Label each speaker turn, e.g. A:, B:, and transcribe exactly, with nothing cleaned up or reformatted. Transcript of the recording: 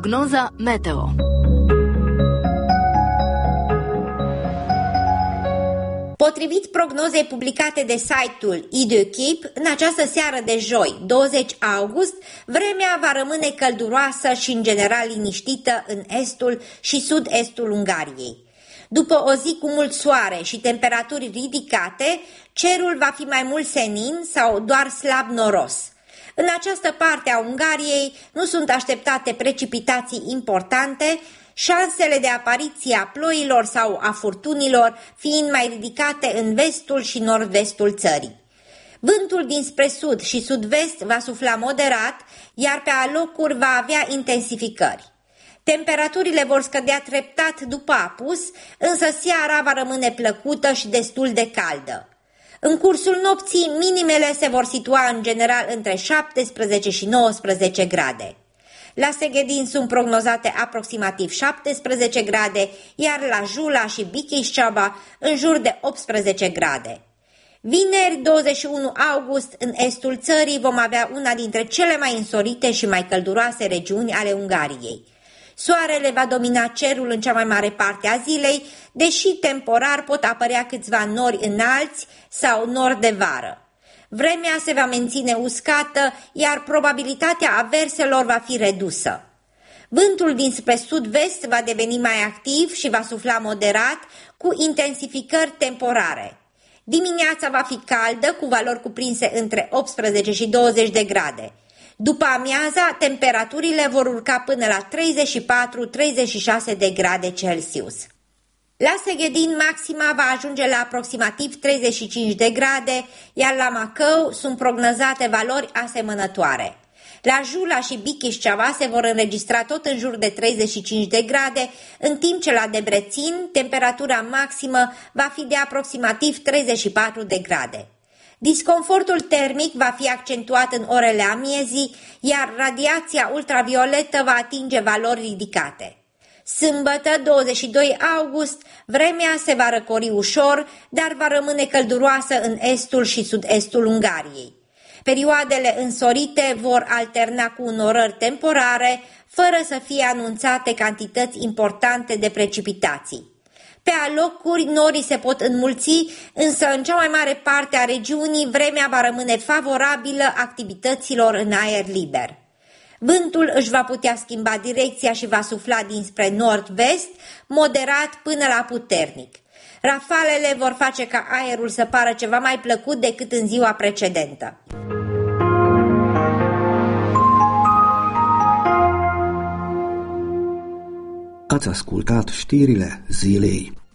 A: Prognoza meteo.
B: Potrivit prognozei publicate de site-ul Idokip, în această seară de joi, douăzeci august, vremea va rămâne călduroasă și în general liniștită în estul și sud-estul Ungariei. După o zi cu mult soare și temperaturi ridicate, cerul va fi mai mult senin sau doar slab noros. În această parte a Ungariei nu sunt așteptate precipitații importante, șansele de apariție a ploilor sau a furtunilor fiind mai ridicate în vestul și nord-vestul țării. Vântul dinspre sud și sud-vest va sufla moderat, iar pe alocuri va avea intensificări. Temperaturile vor scădea treptat după apus, însă seara va rămâne plăcută și destul de caldă. În cursul nopții, minimele se vor situa în general între șaptesprezece și nouăsprezece grade. La Seghedin sunt prognozate aproximativ șaptesprezece grade, iar la Jula și Bikișceaba în jur de optsprezece grade. Vineri, douăzeci și unu august, în estul țării vom avea una dintre cele mai însorite și mai călduroase regiuni ale Ungariei. Soarele va domina cerul în cea mai mare parte a zilei, deși temporar pot apărea câțiva nori înalți sau nori de vară. Vremea se va menține uscată, iar probabilitatea averselor va fi redusă. Vântul dinspre sud-vest va deveni mai activ și va sufla moderat, cu intensificări temporare. Dimineața va fi caldă, cu valori cuprinse între optsprezece și douăzeci de grade. După amiaza, temperaturile vor urca până la treizeci și patru - treizeci și șase de grade Celsius. La Seghedin maxima va ajunge la aproximativ treizeci și cinci de grade, iar la Macău sunt prognozate valori asemănătoare. La Jula și Bikișceaba se vor înregistra tot în jur de treizeci și cinci de grade, în timp ce la Debrețin temperatura maximă va fi de aproximativ treizeci și patru de grade. Disconfortul termic va fi accentuat în orele amiezii, iar radiația ultravioletă va atinge valori ridicate. Sâmbătă, douăzeci și doi august, vremea se va răcori ușor, dar va rămâne călduroasă în estul și sud-estul Ungariei. Perioadele însorite vor alterna cu înnorări temporare, fără să fie anunțate cantități importante de precipitații. Pe alocuri, norii se pot înmulți, însă în cea mai mare parte a regiunii vremea va rămâne favorabilă activităților în aer liber. Vântul își va putea schimba direcția și va sufla dinspre nord-vest, moderat până la puternic. Rafalele vor face ca aerul să pară ceva mai plăcut decât în ziua precedentă.
C: Ați ascultat știrile zilei.